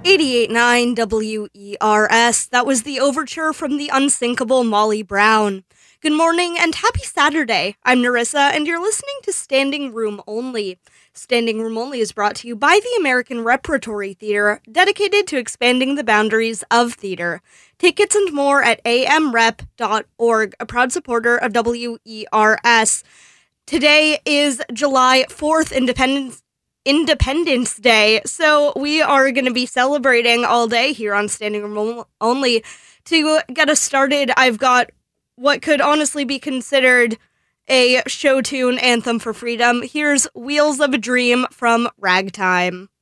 88.9 WERS. That was the overture from the unsinkable Molly Brown. Good morning and happy Saturday. I'm Narissa, and you're listening to Standing Room Only. Standing Room Only is brought to you by the American Repertory Theater, dedicated to expanding the boundaries of theater. Tickets and more at amrep.org, a proud supporter of WERS. Today is July 4th, Independence Day, so we are going to be celebrating all day here on Standing Room Only. To get us started, I've got what could honestly be considered a show tune anthem for freedom. Here's Wheels of a Dream from Ragtime.